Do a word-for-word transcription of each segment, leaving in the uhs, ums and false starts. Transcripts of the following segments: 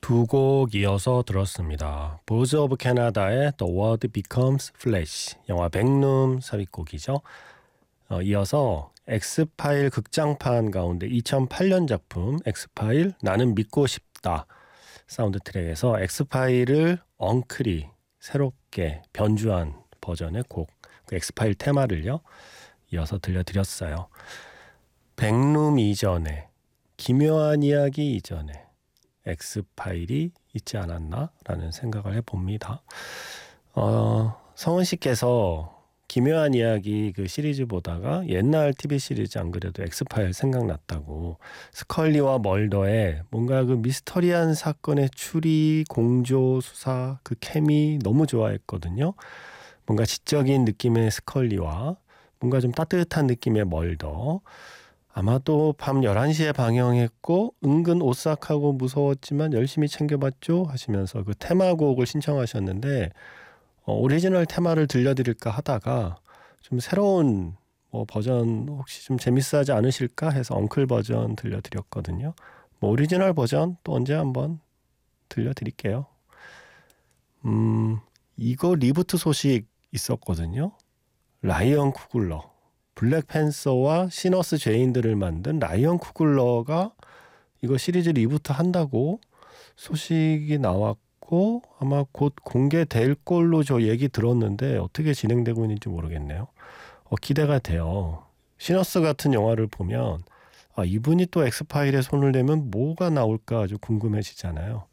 두 곡 이어서 들었습니다. 보즈 오브 캐나다의 The World Becomes Flesh, 영화 백룸 삽입곡이죠. 어, 이어서 엑스파일 극장판 가운데 이천팔 년 작품 엑스파일 나는 믿고 싶다 사운드 트랙에서 엑스파일을 엉클이 새롭게 변주한 버전의 곡, 그 엑스파일 테마를요 이어서 들려드렸어요. 백룸 이전에, 기묘한 이야기 이전에 엑스파일이 있지 않았나 라는 생각을 해봅니다. 어, 성은 씨께서 기묘한 이야기 그 시리즈 보다가 옛날 티비 시리즈 안 그래도 엑스파일 생각났다고, 스컬리와 멀더의 뭔가 그 미스터리한 사건의 추리, 공조, 수사 그 케미 너무 좋아했거든요. 뭔가 지적인 느낌의 스컬리와 뭔가 좀 따뜻한 느낌의 멀더, 아마도 밤 열한 시에 방영했고 은근 오싹하고 무서웠지만 열심히 챙겨봤죠 하시면서 그 테마곡을 신청하셨는데, 어, 오리지널 테마를 들려드릴까 하다가 좀 새로운 뭐 버전 혹시 좀 재밌어하지 않으실까 해서 엉클 버전 들려드렸거든요. 뭐 오리지널 버전 또 언제 한번 들려드릴게요. 음, 이거 리부트 소식 있었거든요. 라이언 쿠글러, 블랙팬서와 시너스 죄인들을 만든 라이언 쿠글러가 이거 시리즈 리부트 한다고 소식이 나왔고 아마 곧 공개될 걸로 저 얘기 들었는데 어떻게 진행되고 있는지 모르겠네요. 어, 기대가 돼요. 시너스 같은 영화를 보면 아, 이분이 또 엑스파일에 손을 대면 뭐가 나올까 아주 궁금해지잖아요.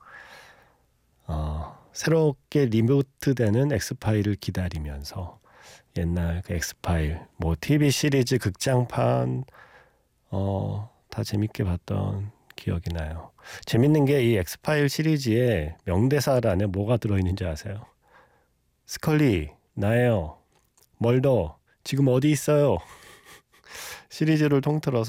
어, 새롭게 리부트되는 엑스파일을 기다리면서 옛날 그 엑스파일, 뭐 티비 시리즈 극장판 어, 다 재밌게 봤던 기억이 나요. 재밌는 게 이 엑스파일 시리즈에 명대사란에 뭐가 들어있는지 아세요? 스컬리, 나예요. 멀더, 지금 어디 있어요? 시리즈를 통틀어서